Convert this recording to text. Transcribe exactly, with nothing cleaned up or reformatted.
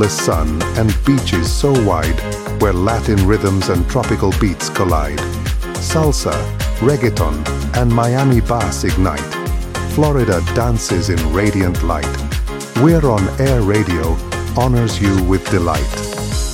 the sun and beaches so wide where Latin rhythms and tropical beats collide. Salsa, reggaeton, and Miami bass ignite. Florida dances in radiant light. We're on Air Radio, honors you with delight.